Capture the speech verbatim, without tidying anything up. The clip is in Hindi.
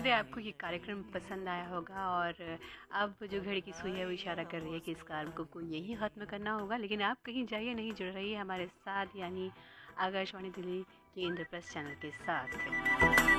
उम्मीद है आपको ये कार्यक्रम पसंद आया होगा। और अब जो घड़ी की सुई है वो इशारा कर रही है कि इस कार्यक्रम को यही ख़त्म करना होगा, लेकिन आप कहीं जाइए नहीं, जुड़ रही है हमारे साथ, यानी आकाशवाणी दिल्ली के इंद्रप्रस्थ चैनल के साथ।